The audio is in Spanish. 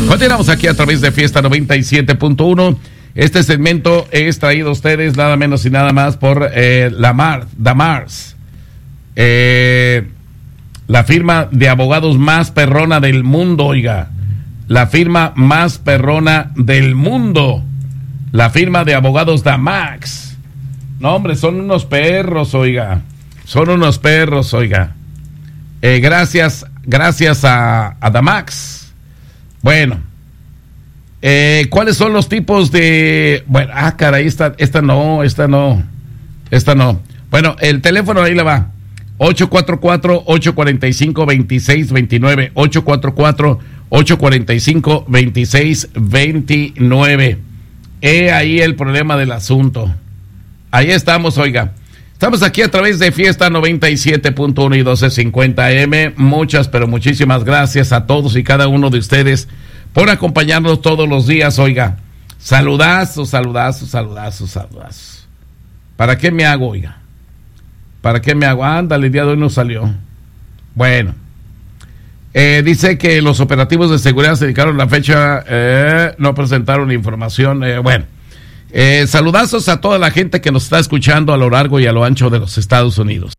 Continuamos aquí a través de Fiesta 97.1. Este segmento es traído a ustedes nada menos y nada más por Damars. La firma de abogados más perrona del mundo, oiga. La firma más perrona del mundo. La firma de abogados Damax. No, hombre, son unos perros, oiga. Son unos perros, oiga. Gracias a Damax. Bueno. ¿Cuáles son los tipos de...? Bueno, caray, esta no. Bueno, el teléfono ahí le va. 844-845-2629. 844-845-2629. Ahí el problema del asunto. Ahí estamos, oiga. Estamos aquí a través de Fiesta 97.1 y 1250 AM. Muchas, pero muchísimas gracias a todos y cada uno de ustedes por acompañarnos todos los días, oiga. Saludazos. ¿Para qué me hago, oiga? ¿Para qué me hago? Ándale, el día de hoy no salió. Bueno. Dice que los operativos de seguridad se dedicaron la fecha, no presentaron información. Bueno. Saludazos a toda la gente que nos está escuchando a lo largo y a lo ancho de los Estados Unidos.